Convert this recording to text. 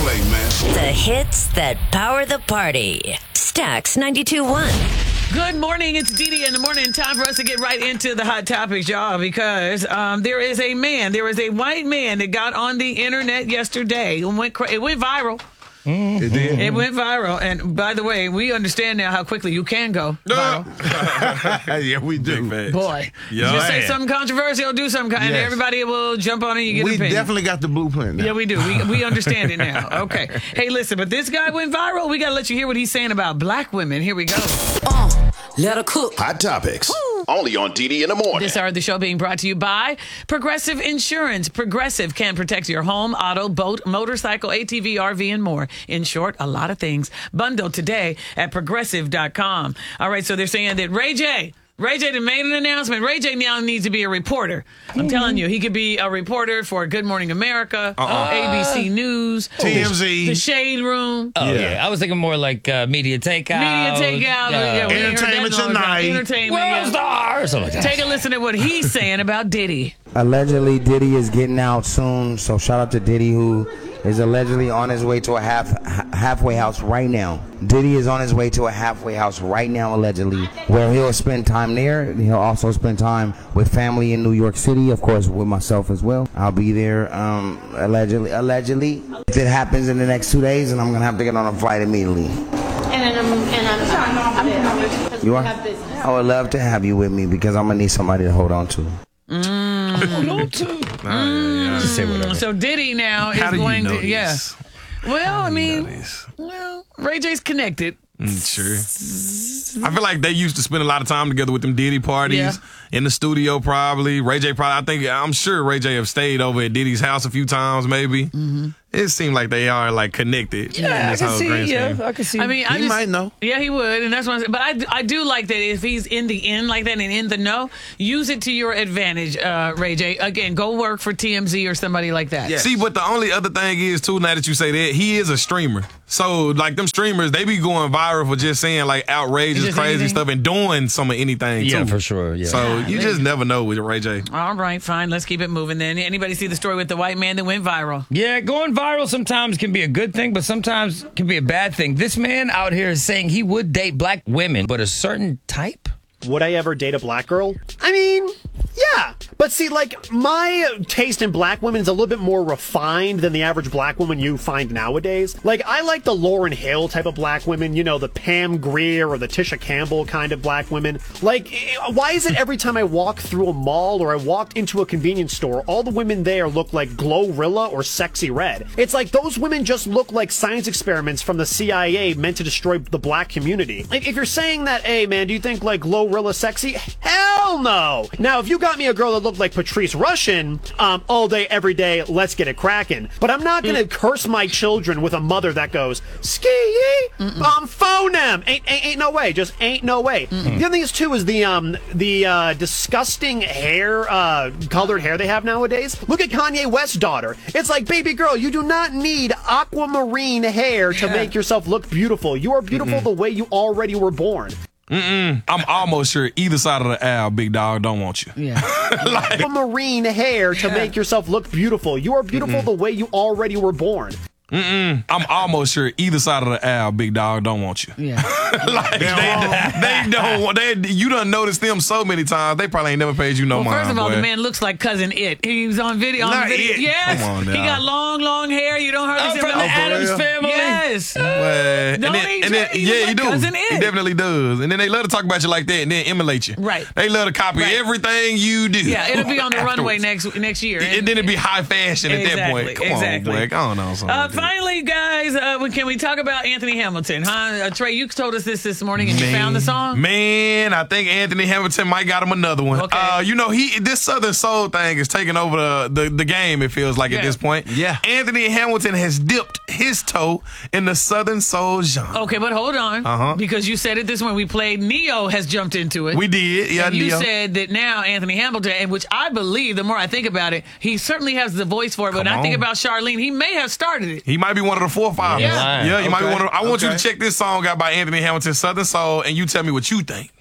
play, man. The hits that power the party. Stax 92.1. Good morning. It's Didi in the morning. Time for us to get right into the hot topics, y'all, because there is a white man that got on the internet yesterday. It went viral. It did. It went viral. And by the way, we understand now how quickly you can go viral. Yeah, we do. Boy, you just say something controversial, do something, and everybody will jump on it. You get an We opinion. definitely got the blueprint now. Yeah, we do. We understand it now. Okay. Hey, listen, but this guy went viral. We got to let you hear what he's saying about black women. Here we go. Let her cook. Hot Topics. Only on Didi in the morning. This hour of the show being brought to you by Progressive Insurance. Progressive can protect your home, auto, boat, motorcycle, ATV, RV, and more. In short, a lot of things. Bundle today at progressive.com. All right, so they're saying that Ray J done made an announcement. Ray J now needs to be a reporter. I'm telling you, he could be a reporter for Good Morning America, ABC News, TMZ. The Shade Room. Oh, yeah. I was thinking more like Media Takeout. Entertainment Tonight. Entertainment, World Star. Something like that. Take a listen to what he's saying about Diddy. Allegedly, Diddy is getting out soon, so shout out to Diddy, who is allegedly on his way to a halfway house right now. Diddy is on his way to a halfway house right now, allegedly, where he'll spend time there. He'll also spend time with family in New York City, of course, with myself as well. I'll be there, allegedly. If it happens in the next 2 days, and I'm gonna have to get on a flight immediately. And I'm You are? I would love to have you with me because I'm gonna need somebody to hold on to. Just say whatever. So Diddy now is going to, Well, I mean, Ray J's connected. Sure. I feel like they used to spend a lot of time together with them Diddy parties in the studio, probably. I'm sure Ray J have stayed over at Diddy's house a few times, maybe. Mm-hmm. It seemed like they are like connected. Yeah, I can see. I can see. I mean, He might know. Yeah, he would, and that's what I'm saying. But I do like that if he's in the end like that and in the know, use it to your advantage, Ray J. Again, go work for TMZ or somebody like that. Yeah. See, but the only other thing is, too, now that you say that, he is a streamer. So, like, them streamers, they be going viral for just saying, like, outrageous, Just crazy anything? stuff and doing some of anything, too. Yeah, for sure. Yeah. So, you just never know with Ray J. All right, fine. Let's keep it moving then. Anybody see the story with the white man that went viral? Yeah, going viral sometimes can be a good thing, but sometimes can be a bad thing. This man out here is saying he would date black women, but a certain type? Would I ever date a black girl? I mean, yeah. But see, like, my taste in black women is a little bit more refined than the average black woman you find nowadays. Like, I like the Lauryn Hill type of black women, you know, the Pam Grier or the Tisha Campbell kind of black women. Like, why is it every time I walk through a mall or I walk into a convenience store, all the women there look like Glorilla or Sexy Red? It's like those women just look like science experiments from the CIA meant to destroy the black community. Like, if you're saying that, hey, man, do you think, like, Glorilla sexy? Hell no! Now, if you got me a girl that looked like Patrice Rushen, all day, every day, let's get it cracking. But I'm not gonna curse my children with a mother that goes, ski, phone them. Ain't no way. Just ain't no way. The other thing is, too, is the disgusting hair, colored hair they have nowadays. Look at Kanye West's daughter. It's like, baby girl, you do not need aquamarine hair to make yourself look beautiful. You are beautiful the way you already were born. I'm almost sure either side of the aisle, big dog, don't want you. Yeah. Like, Marine hair to make yourself look beautiful. You are beautiful the way you already were born. I'm almost sure either side of the aisle, big dog, don't want you. Yeah. Like, they don't want. You done noticed them so many times. They probably ain't never paid you no mind. First of all, boy. the man looks like Cousin It. He was on video. Not It. Yes. Come on now. He got long hair. You don't hardly see him. From the Addams family. Yes. Well, Don't and he? then He yeah, look he like do. Cousin It. He definitely does. And then they love to talk about you like that and then emulate you. Right. They love to copy everything you do. Yeah, it'll be on the runway afterwards. next year. And then it'd be high fashion at that point. Come on, boy. Come on, something. Finally, guys, can we talk about Anthony Hamilton? Huh? Trey, you told us this morning and you found the song? Man, I think Anthony Hamilton might got him another one. Okay. You know, this Southern Soul thing is taking over the game, it feels like, at this point. Yeah. Anthony Hamilton has dipped his toe in the Southern Soul genre. Okay, but hold on. Because you said it this morning. We played Neo has jumped into it. We did. Yeah, and you Neo. said that now Anthony Hamilton, and which I believe, the more I think about it, he certainly has the voice for it. But when I think about Charlene, he may have started it. He might be one of the 4 or 5. Yeah. Yeah, you might be one of. I want you Okay. to check this song out by Anthony Hamilton, Southern Soul, and you tell me what you think.